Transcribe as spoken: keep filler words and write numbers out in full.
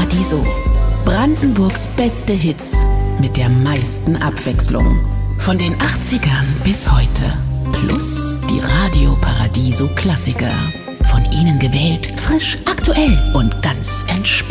Paradiso. Brandenburgs beste Hits mit der meisten Abwechslung. Von den achtzigern bis heute. Plus die Radio Paradiso Klassiker. Von Ihnen gewählt, frisch, aktuell und ganz entspannt.